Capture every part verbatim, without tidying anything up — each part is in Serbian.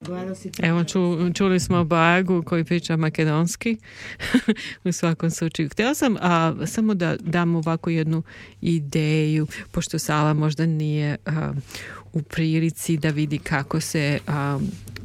Evo, ču, čuli smo Bagu koji priča makedonski u svakom slučaju. Htjela sam a, samo da dam ovako jednu ideju, pošto Sava možda nije a, u prilici da vidi kako se a,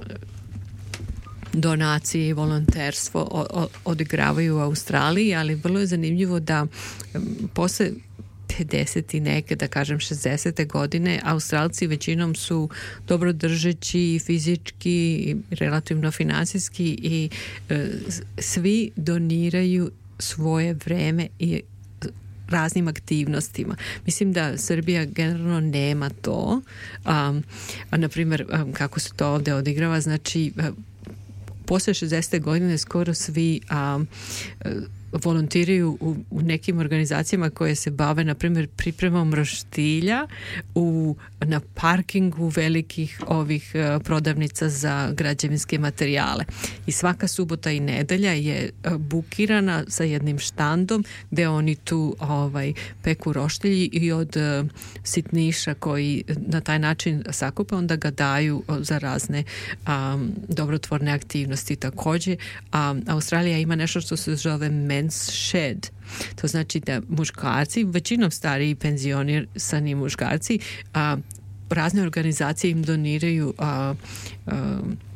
donacije i volonterstvo o, o, odigravaju u Australiji, ali vrlo je zanimljivo da um, posle pedeset i neke, da kažem šezdesete godine, Australci većinom su dobro držeći fizički, relativno finansijski i e, svi doniraju svoje vreme i raznim aktivnostima. Mislim da Srbija generalno nema to. Um, a na primjer, um, kako se to ovdje odigrava, znači um, posle šezdesete godine skoro svi um, volontiraju u, u nekim organizacijama koje se bave, na primjer, pripremom roštilja u, na parkingu velikih ovih uh, prodavnica za građevinske materijale. I svaka subota i nedelja je uh, bukirana sa jednim štandom gde oni tu ovaj, peku roštilji i od uh, sitniša koji na taj način sakupe, onda ga daju uh, za razne um, dobrotvorne aktivnosti. Također, um, Australija ima nešto što se zove men's shed. To znači da muškarci, većinom stariji penzionisani muškarci, a, razne organizacije im doniraju a, a,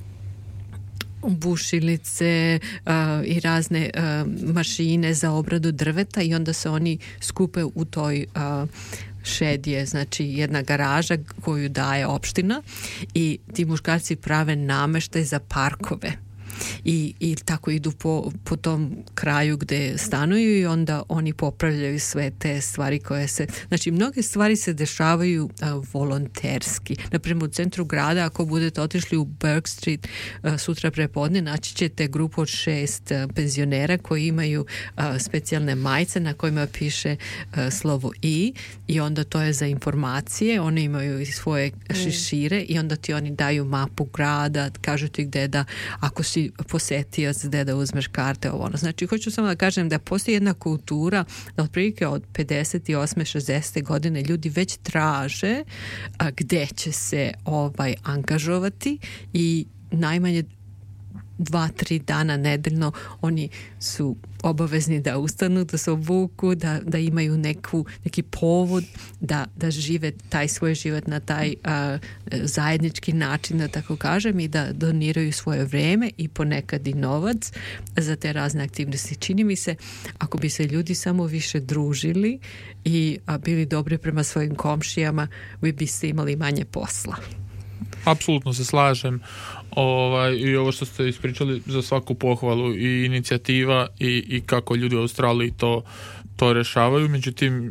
bušilice a, i razne a, mašine za obradu drveta i onda se oni skupe u toj a, shed je znači jedna garaža koju daje opština i ti muškarci prave nameštaj za parkove. I, i tako idu po, po tom kraju gde stanuju i onda oni popravljaju sve te stvari koje se... Znači, mnoge stvari se dešavaju a, volonterski. Naprimjer, u centru grada, ako budete otišli u Burke Street a, sutra prepodne, naći ćete grupu od šest a, penzionera koji imaju a, specijalne majice na kojima piše a, slovo I i onda to je za informacije. Oni imaju i svoje šišire i onda ti oni daju mapu grada, kažu ti gde da, ako si posetioc, gde da uzmeš karte, ovo ono. Znači, hoću samo da kažem da postoji jedna kultura da otprilike od pedeset osme šezdesete godine ljudi već traže a, gde će se ovaj angažovati i najmanje dva, tri dana nedeljno oni su obavezni da ustanu, da se obuku, da, da imaju neku, neki povod da, da žive taj svoj život na taj a, zajednički način, da tako kažem, i da doniraju svoje vreme i ponekad i novac za te razne aktivnosti. Čini mi se, ako bi se ljudi samo više družili i a, bili dobri prema svojim komšijama, vi biste imali manje posla. Apsolutno se slažem. Ovaj, i ovo što ste ispričali za svaku pohvalu i inicijativa i, i kako ljudi u Australiji to, to rešavaju. Međutim,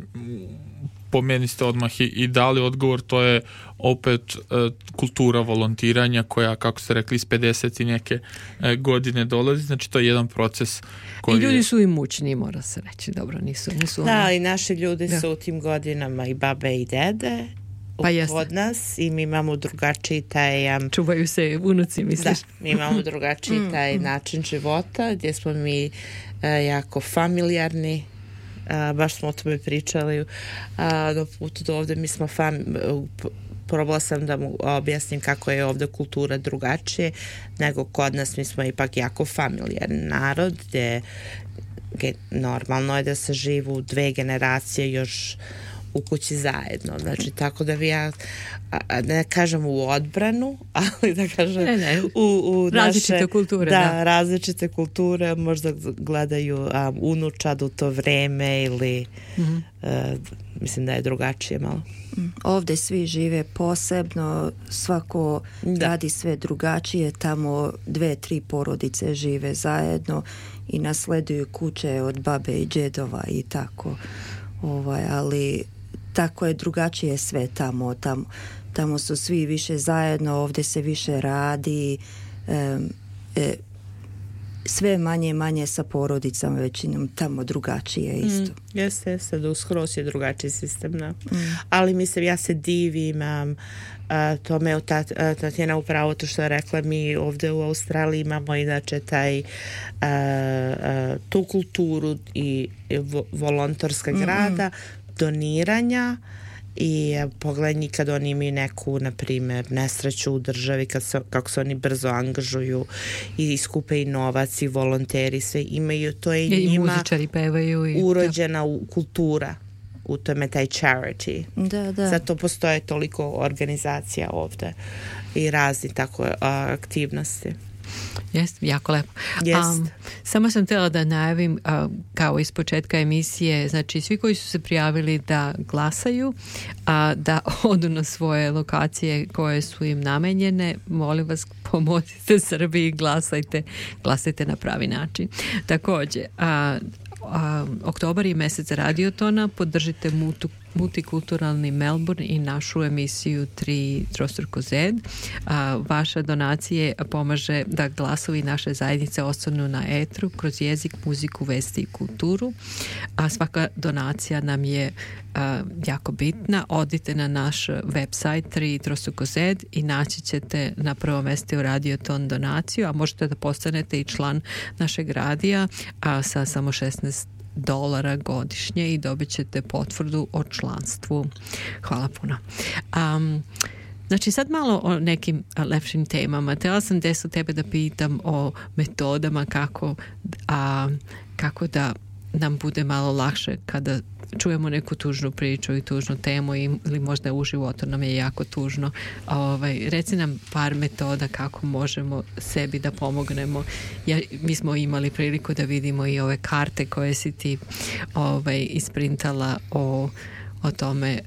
po meni ste odmah i, i dali odgovor, to je opet e, kultura volontiranja koja, kako ste rekli, iz pedeset i neke e, godine dolazi. Znači, to je jedan proces koji... I ljudi su i mučni, mora se reći. Dobro, nisu, nisu da, oni... i naši ljudi da. su u tim godinama i babe i dede Pa od nas i mi imamo drugačiji taj... Um, Čuvaju se unuci, misliš? Da, mi imamo drugačiji taj način života gdje smo mi uh, jako familijarni. Uh, baš smo o tome pričali uh, do putu do ovdje. Mi smo fam... Uh, probala sam da mu objasnim kako je ovdje kultura drugačije nego kod nas. Mi smo ipak jako familijarni narod gdje normalno je da se živu dve generacije još u kući zajedno. Znači, tako da vi ja ne kažem u odbranu, ali da kažem ne, ne. u, u različite naše, kulture. Da, da, različite kulture, možda gledaju um, unučad u to vreme ili mm-hmm. uh, mislim da je drugačije malo. Ovdje svi žive posebno, svako da. radi sve drugačije, tamo dve, tri porodice žive zajedno i nasleduju kuće od babe i džedova i tako. Ovaj, ali tako je drugačije sve tamo, tamo, tamo su svi više zajedno, ovdje se više radi, e, e, sve manje manje sa porodicama, većinom tamo drugačije isto. Mm, jeste, jeste, da uskroz je drugačiji sistem. No. Mm. Ali mislim, ja se divim um, a, tome, tat, Tatjana upravo to što je rekla, mi ovdje u Australiji imamo inače taj a, a, tu kulturu i vo, volonterska mm-hmm. grada, doniranja i pogledaj kad oni imaju neku, na primjer, nesreću u državi, kad se, kako se oni brzo angažuju i skupe i novac i volonteri, sve imaju, to je I njima muzičari pevaju i urođena u kultura, u tome taj charity. Da, da. Zato postoje toliko organizacija ovde i razni tako uh, aktivnosti. Jeste, jako lepo. Jest. Um, samo sam htjela da najavim uh, kao iz početka emisije, znači svi koji su se prijavili da glasaju, a uh, da odu na svoje lokacije koje su im namenjene, molim vas pomozite Srbiji, glasajte, glasajte na pravi način. Također, a uh, Uh, oktobar je mjesec Radiotona, podržite mutu, multikulturalni Melbourne i našu emisiju tri trostruko zed. Uh, vaša donacije pomaže da glasovi naše zajednice ostanu na etru kroz jezik, muziku, vesti i kulturu. A svaka donacija nam je uh, jako bitna. Odite na naš website tri trostruko zed i naći ćete na prvom mjestu Radioton donaciju, a možete da postanete i član našeg radija a sa samo šesnaest dolara godišnje i dobit ćete potvrdu o članstvu. Hvala puno. Um, Znači sad malo o nekim lepšim temama. Htjela sam Deso tebe da pitam o metodama kako, a, kako da nam bude malo lakše kada čujemo neku tužnu priču i tužnu temu ili možda u životu nam je jako tužno. Ovaj, reci nam par metoda kako možemo sebi da pomognemo. Ja, mi smo imali priliku da vidimo i ove karte koje si ti ovaj, isprintala o, o tome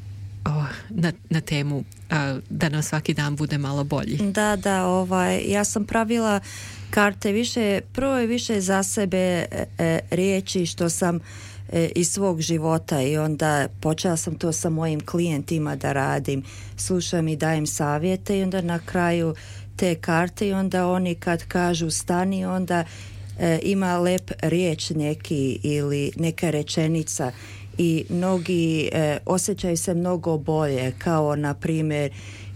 o, na, na temu a, da nam svaki dan bude malo bolji. Da, da, ovaj, ja sam pravila karte više, prvo je više za sebe e, e, riječi što sam e, iz svog života i onda počela sam to sa mojim klijentima da radim, slušam i dajem savjete i onda na kraju te karte i onda oni kad kažu stani onda e, ima lep riječ neki ili neka rečenica i mnogi e, osjećaju se mnogo bolje, kao na primjer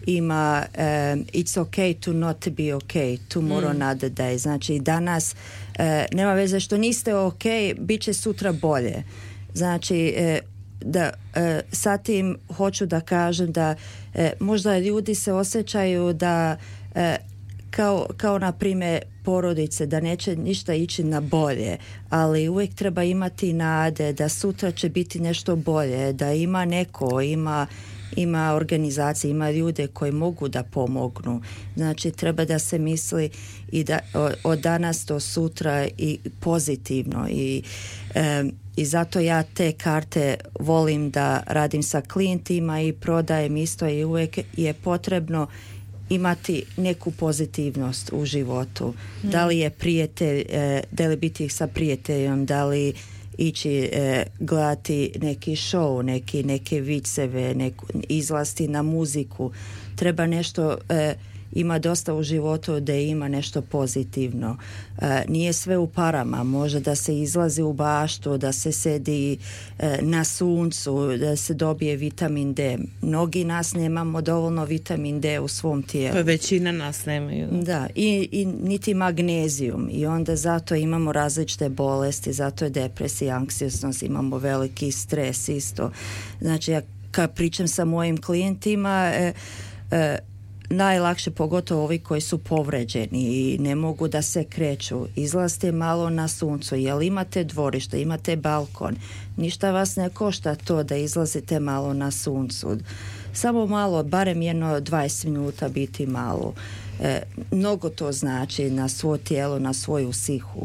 ima um, it's okay to not be okay tomorrow mm. another day. Znači danas uh, nema veze što niste ok, bit će sutra bolje. Znači uh, da uh, sa tim hoću da kažem da uh, možda ljudi se osjećaju da uh, kao, kao na primjer porodice, da neće ništa ići na bolje, ali uvijek treba imati nade da sutra će biti nešto bolje, da ima neko, ima ima organizacije, ima ljude koji mogu da pomognu. Znači treba da se misli i da od danas do sutra i pozitivno i, um, i zato ja te karte volim da radim sa klijentima i prodajem isto i uvijek je potrebno imati neku pozitivnost u životu. Mm. Da li je prijatelj, da li biti sa prijateljom, da li ići e, gledati neki show, neki, neke viceve, neku, izlasti na muziku. Treba nešto, e, ima dosta u životu da ima nešto pozitivno. E, nije sve u parama, može da se izlazi u baštu, da se sedi e, na suncu, da se dobije vitamin D. Mnogi nas nemamo dovoljno vitamin D u svom tijelu. Pa većina nas nemaju. Da, i, i niti magnezijum i onda zato imamo različite bolesti, zato je depresija, anksioznost, imamo veliki stres isto. Znači ja kad pričam sa mojim klijentima e, e, najlakše, pogotovo ovi koji su povređeni i ne mogu da se kreću, izlazite malo na suncu, jel imate dvorište, imate balkon, ništa vas ne košta to da izlazite malo na suncu, samo malo, barem jedno dvadeset minuta biti malo, e, mnogo to znači na svoje tijelo, na svoju psihu.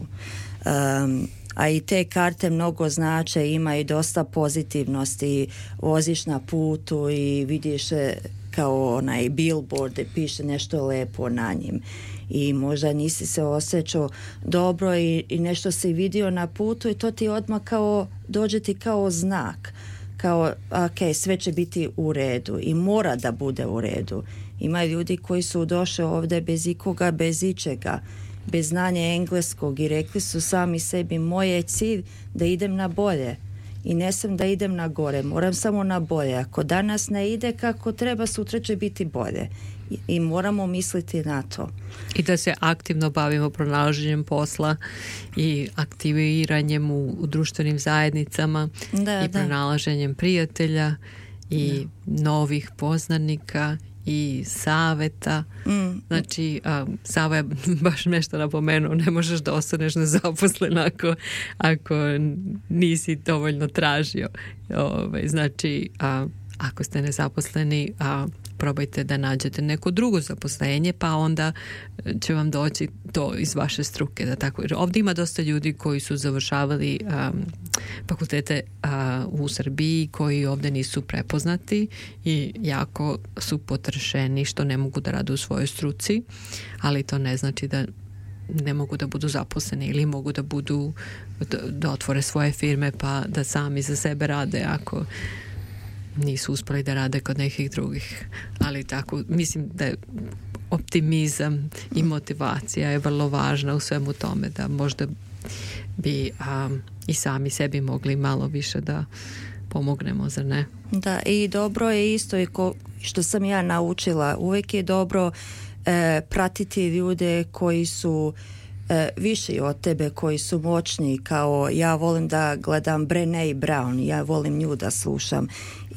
Um, a i te karte mnogo znače, ima i dosta pozitivnosti, voziš na putu i vidiš kao onaj billboard gdje piše nešto lepo na njim i možda nisi se osjećao dobro i, i nešto si vidio na putu i to ti odmah kao dođe ti kao znak, kao ok, sve će biti u redu i mora da bude u redu. Ima ljudi koji su došli ovdje bez ikoga, bez ičega, bez znanja engleskog i rekli su sami sebi, moj je cilj da idem na bolje i ne sam da idem na gore, moram samo na bolje. Ako danas ne ide kako treba, sutra će biti bolje i, i moramo misliti na to. I da se aktivno bavimo pronalaženjem posla i aktiviranjem u, u društvenim zajednicama da, i pronalaženjem prijatelja i da. novih poznanika i saveta. Mm. Znači, a, Sava je baš nešto napomenuo, ne možeš da ostaneš nezaposlen ako, ako nisi dovoljno tražio. Ove, znači, a, ako ste nezaposleni, a, probajte da nađete neko drugo zaposlenje, pa onda će vam doći to iz vaše struke. Da tako. Ovdje ima dosta ljudi koji su završavali um, fakultete uh, u Srbiji, koji ovdje nisu prepoznati i jako su potrešeni što ne mogu da rade u svojoj struci, ali to ne znači da ne mogu da budu zaposleni ili mogu da budu da, da otvore svoje firme pa da sami za sebe rade ako nisu uspjeli da rade kod nekih drugih. Ali tako, mislim da je optimizam i motivacija je vrlo važna u svemu tome, da možda bi um, i sami sebi mogli malo više da pomognemo, zar ne? Da, i dobro je isto i ko, što sam ja naučila, uvijek je dobro e, pratiti ljude koji su e, viši od tebe, koji su moćni, kao ja volim da gledam Brené Brown, ja volim nju da slušam,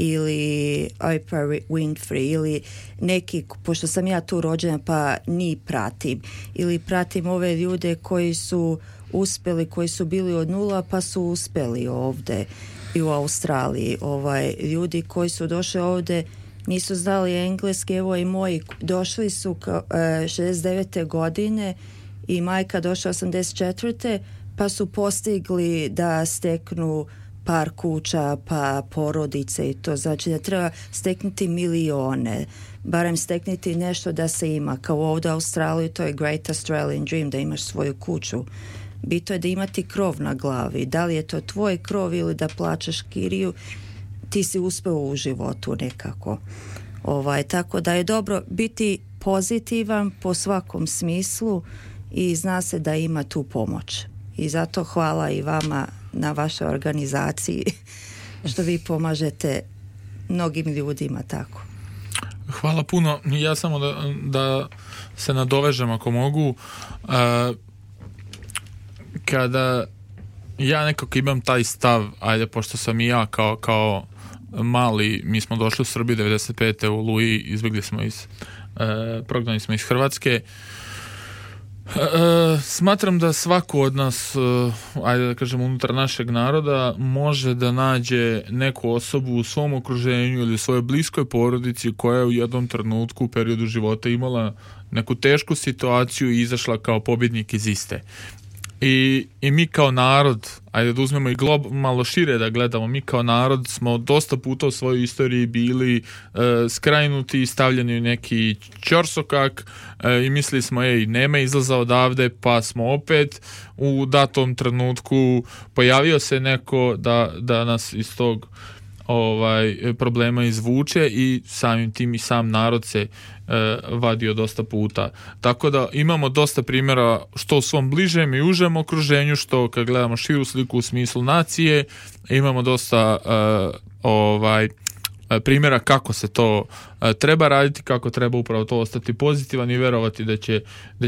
ili Oprah Winfrey, ili neki, pošto sam ja tu rođena pa ni pratim, ili pratim ove ljude koji su uspjeli, koji su bili od nula pa su uspjeli ovdje i u Australiji. Ovaj, ljudi koji su došli ovdje nisu znali engleski, evo i moji došli su ka, e, šezdeset devete godine i majka došla osamdeset četvrte pa su postigli da steknu par kuća pa porodice i to znači da treba steknuti milione, barem steknuti nešto da se ima, kao ovdje u Australiji to je Great Australian Dream, da imaš svoju kuću. Bito je da imati krov na glavi, da li je to tvoj krov ili da plaćaš kiriju, ti si uspeo u životu nekako. Ovaj, tako da je dobro biti pozitivan po svakom smislu i zna se da ima tu pomoć. I zato hvala i vama na vašoj organizaciji što vi pomažete mnogim ljudima tako. Hvala puno. Ja samo da, da se nadovežem ako mogu. Uh, kada ja nekako imam taj stav, ajde, pošto sam i ja kao, kao mali, mi smo došli u Srbiju devedeset pete u Oluji, izbjegli smo iz, uh, prognani smo iz Hrvatske. E, smatram da svako od nas, ajde da kažem unutar našeg naroda, može da nađe neku osobu u svom okruženju ili u svojoj bliskoj porodici koja je u jednom trenutku u periodu života imala neku tešku situaciju i izašla kao pobjednik iz iste. I, i mi kao narod, ajde da uzmemo i glob, malo šire da gledamo, mi kao narod smo dosta puta u svojoj istoriji bili e, skrajnuti, stavljeni u neki ćorsokak e, i mislili smo, ej, nema izlaza odavde, pa smo opet u datom trenutku pojavio se neko da, da nas iz tog ovaj problema izvuče i samim tim i sam narod se e, vadio dosta puta. Tako da imamo dosta primjera što u svom bližem i užem okruženju, što kad gledamo širu sliku u smislu nacije, imamo dosta e, ovaj primjera kako se to e, treba raditi, kako treba upravo to ostati pozitivan i vjerovati da će, da